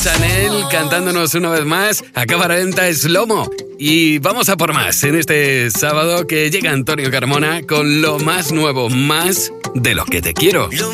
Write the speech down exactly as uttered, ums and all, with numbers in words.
Chanel cantándonos una vez más a cámara lenta Slomo. Y vamos a por más en este sábado que llega Antonio Carmona con lo más nuevo, más de lo que te quiero. Lo